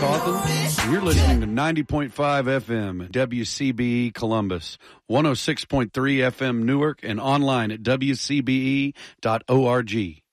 Cawthon, and you're listening to 90.5 FM WCBE Columbus, 106.3 FM Newark, and online at WCBE.org.